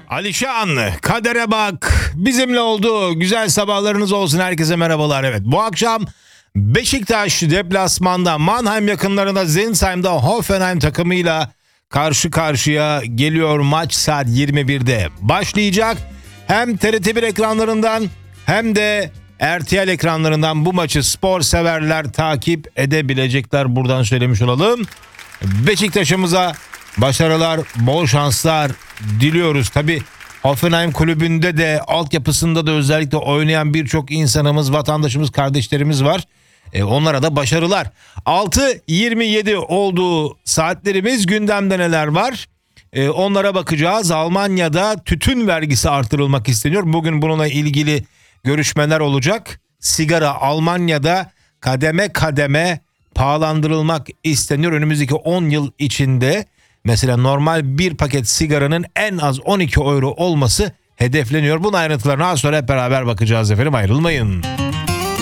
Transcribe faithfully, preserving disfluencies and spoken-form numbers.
Alişan, kadere bak, bizimle oldu. Güzel sabahlarınız olsun, herkese merhabalar. Evet, bu akşam Beşiktaş deplasmanda Mannheim yakınlarında Zinsheim'da Hoffenheim takımıyla karşı karşıya geliyor. Maç saat yirmi birde başlayacak. Hem T R T bir ekranlarından hem de R T L ekranlarından bu maçı spor severler takip edebilecekler. Buradan söylemiş olalım. Beşiktaş'ımıza başarılar, bol şanslar diliyoruz. Tabii Hoffenheim kulübünde de, altyapısında da özellikle oynayan birçok insanımız, vatandaşımız, kardeşlerimiz var. E, onlara da başarılar. altı yirmi yedi olduğu saatlerimiz, gündemde neler var? E, onlara bakacağız. Almanya'da tütün vergisi artırılmak isteniyor. Bugün bununla ilgili görüşmeler olacak. Sigara Almanya'da kademe kademe pahalandırılmak isteniyor. Önümüzdeki on yıl içinde mesela normal bir paket sigaranın en az on iki euro olması hedefleniyor. Bunun ayrıntılarına az sonra hep beraber bakacağız efendim. Ayrılmayın.